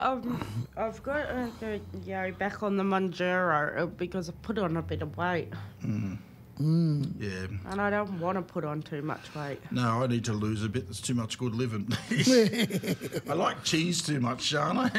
I've got to go back on the Monjaro because I've put on a bit of weight. Yeah. And I don't want to put on too much weight. No, I need to lose a bit. There's too much good living. I like cheese too much, Shana.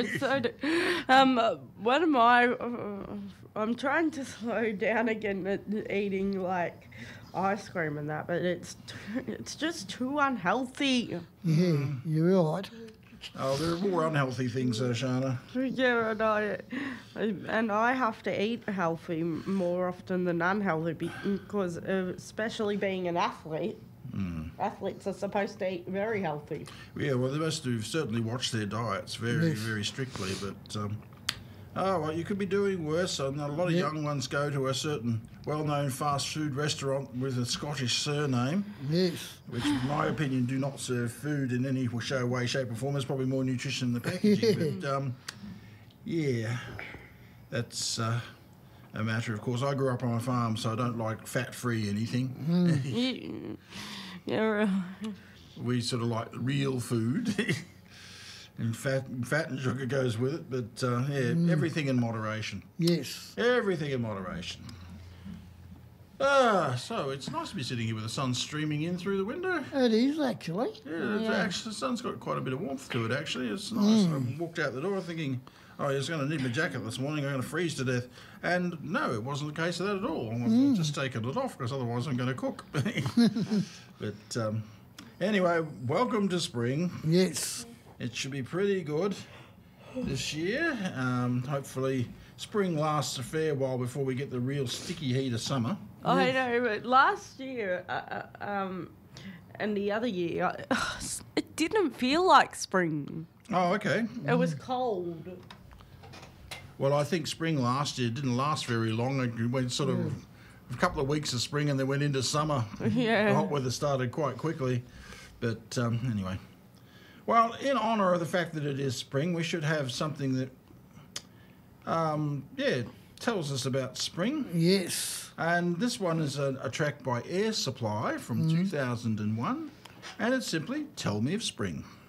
What am I? I'm trying to slow down again at eating like ice cream and that, but it's just too unhealthy. Yeah, you're right. Oh, there are more unhealthy things there, Shana. Yeah, and I have to eat healthy more often than unhealthy because, especially being an athlete, athletes are supposed to eat very healthy. Yeah, well, they must have certainly watched their diets very strictly, but... well, you could be doing worse. And a lot of young ones go to a certain well-known fast food restaurant with a Scottish surname. Yes. Which, in my opinion, do not serve food in any way, shape or form. There's probably more nutrition in the packaging. But, yeah, that's a matter, of course. I grew up on a farm, so I don't like fat-free anything. We sort of like real food. And fat and sugar goes with it, but everything in moderation. Yes. Everything in moderation. So it's nice to be sitting here with the sun streaming in through the window. It is, actually. Actually, the sun's got quite a bit of warmth to it, actually. It's nice. I walked out the door thinking, I was going to need my jacket this morning, I'm going to freeze to death. And no, it wasn't the case of that at all. I've just taken it off because otherwise I'm going to cook. But anyway, welcome to spring. Yes. It should be pretty good this year. Hopefully spring lasts a fair while before we get the real sticky heat of summer. I know, but last year and the other year, it didn't feel like spring. Oh, okay. It was cold. Well, I think spring last year didn't last very long. It went sort of a couple of weeks of spring and then went into summer. Yeah. The hot weather started quite quickly. But anyway. Well, in honour of the fact that it is spring, we should have something that, tells us about spring. Yes. And this one is a track by Air Supply from 2001, and it's simply Tell Me of Spring.